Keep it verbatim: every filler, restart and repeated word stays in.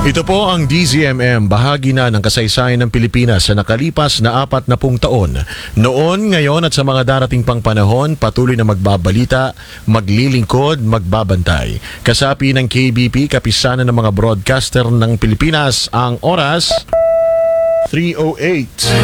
Ito po ang D Z M M, bahagi na ng kasaysayan ng Pilipinas sa nakalipas na apat na pung taon. Noon, ngayon at sa mga darating pang panahon, patuloy na magbabalita, maglilingkod, magbabantay. Kasapi ng K B P, kapisanan ng mga broadcaster ng Pilipinas, ang oras three oh eight.